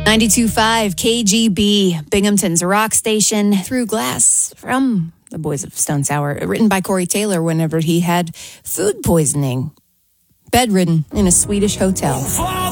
92.5 KGB, Binghamton's rock station, Through Glass from the Boys of Stone Sour, written by Corey Taylor whenever he had food poisoning, bedridden in a Swedish hotel.